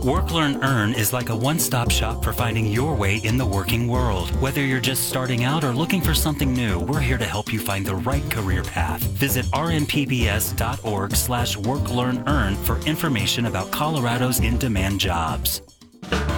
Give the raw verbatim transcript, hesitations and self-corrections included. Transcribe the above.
Work, Learn, Earn is like a one-stop shop for finding your way in the working world. Whether you're just starting out or looking for something new, we're here to help you find the right career path. Visit rnpbs.org slash work, learn, earn for information about Colorado's in-demand jobs.